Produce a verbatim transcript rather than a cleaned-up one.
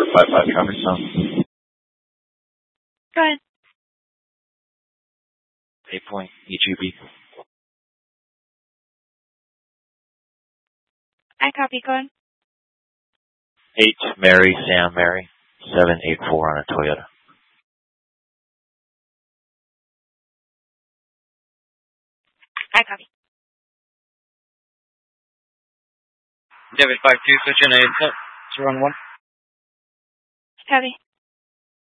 five five, cover some. Go ahead. eight point, E G B. I copy, go ahead. eight, Mary, Sam, Mary, seven eight four on a Toyota. I copy. David five two, switch in eight, to run one. Copy.